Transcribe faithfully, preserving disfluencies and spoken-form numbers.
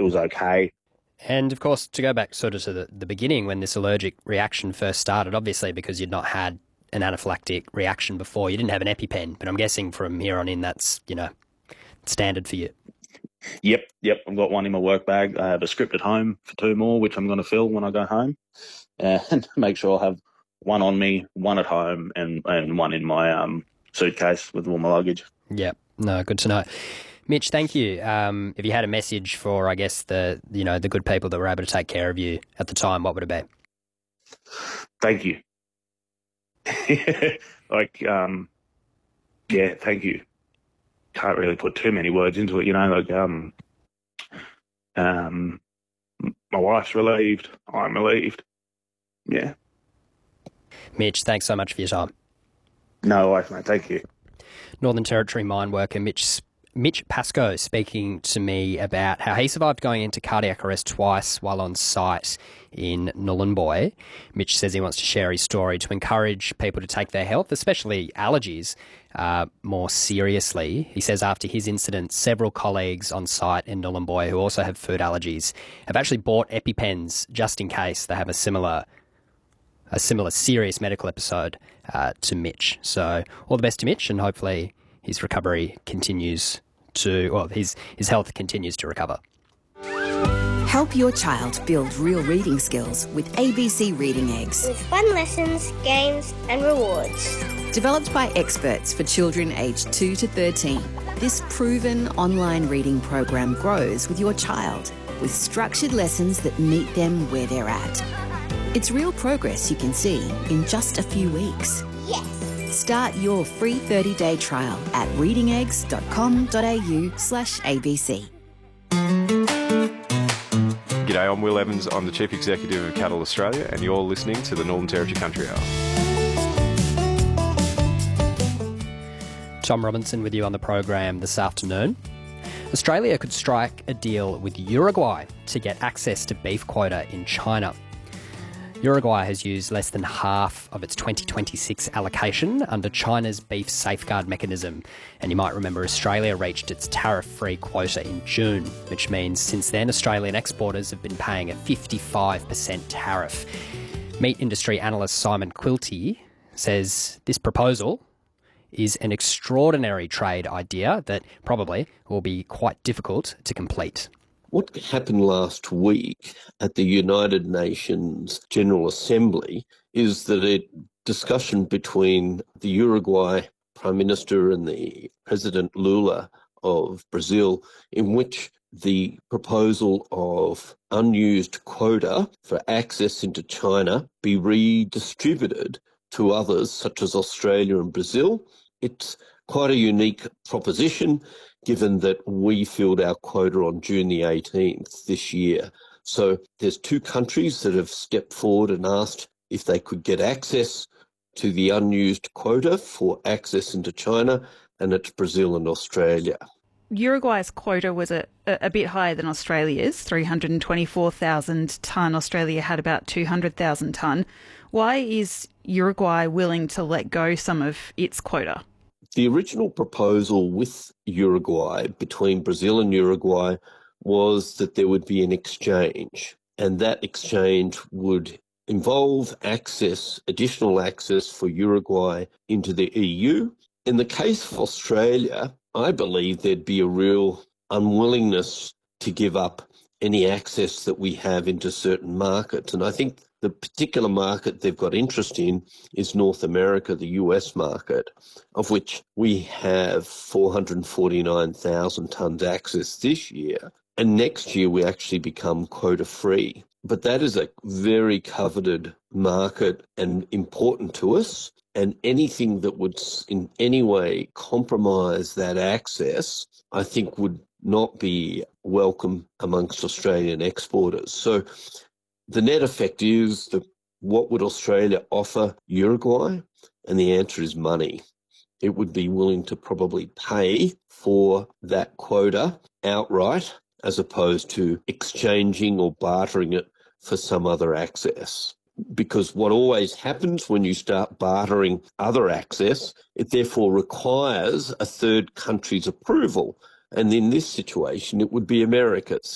was okay. And, of course, to go back sort of to the, the beginning when this allergic reaction first started, obviously because you'd not had an anaphylactic reaction before, you didn't have an EpiPen, but I'm guessing from here on in that's, you know, standard for you. Yep, yep. I've got one in my work bag. I have a script at home for two more, which I'm going to fill when I go home. And make sure I have one on me, one at home, and, and one in my um, suitcase with all my luggage. Yep. No, good to know. Mitch, thank you. Um, if you had a message for, I guess, the you know the good people that were able to take care of you at the time, what would it be? Thank you. like, um, yeah, thank you. Can't really put too many words into it, you know. Like, um, um, my wife's relieved. I'm relieved. Yeah. Mitch, thanks so much for your time. No worries, mate. Thank you. Northern Territory mine worker Mitch Mitch Pascoe speaking to me about how he survived going into cardiac arrest twice while on site in Nhulunbuy. Mitch says he wants to share his story to encourage people to take their health, especially allergies, uh, more seriously. He says after his incident, several colleagues on site in Nhulunbuy who also have food allergies have actually bought EpiPens just in case they have a similar a similar serious medical episode uh, to Mitch. So all the best to Mitch, and hopefully his recovery continues to, well, his, his health continues to recover. Help your child build real reading skills with A B C Reading Eggs. With fun lessons, games and rewards. Developed by experts for children aged two to thirteen, this proven online reading program grows with your child with structured lessons that meet them where they're at. It's real progress you can see in just a few weeks. Yes! Start your free thirty-day trial at readingeggs.com.au slash ABC. G'day, I'm Will Evans. I'm the Chief Executive of Cattle Australia, and you're listening to the Northern Territory Country Hour. Tom Robinson with you on the program this afternoon. Australia could strike a deal with Uruguay to get access to beef quota in China. Uruguay has used less than half of its twenty twenty-six allocation under China's beef safeguard mechanism. And you might remember Australia reached its tariff-free quota in June, which means since then Australian exporters have been paying a fifty-five percent tariff. Meat industry analyst Simon Quilty says this proposal is an extraordinary trade idea that probably will be quite difficult to complete. What happened last week at the United Nations General Assembly is that a discussion between the Uruguay Prime Minister and the President Lula of Brazil, in which the proposal of unused quota for access into China be redistributed to others such as Australia and Brazil. It's quite a unique proposition, given that we filled our quota on June the eighteenth this year. So there's two countries that have stepped forward and asked if they could get access to the unused quota for access into China, and it's Brazil and Australia. Uruguay's quota was a, a bit higher than Australia's, three hundred twenty-four thousand tonne. Australia had about two hundred thousand tonne. Why is Uruguay willing to let go some of its quota? The original proposal with Uruguay, between Brazil and Uruguay, was that there would be an exchange, and that exchange would involve access, additional access for Uruguay into the E U. In the case of Australia, I believe there'd be a real unwillingness to give up any access that we have into certain markets. And I think the particular market they've got interest in is North America, the U S market, of which we have four hundred forty-nine thousand tonnes access this year. And next year we actually become quota-free. But that is a very coveted market and important to us. And anything that would in any way compromise that access, I think would not be welcome amongst Australian exporters. So the net effect is that what would Australia offer Uruguay? And the answer is money. It would be willing to probably pay for that quota outright, as opposed to exchanging or bartering it for some other access. Because what always happens when you start bartering other access, it therefore requires a third country's approval. And in this situation, it would be America's.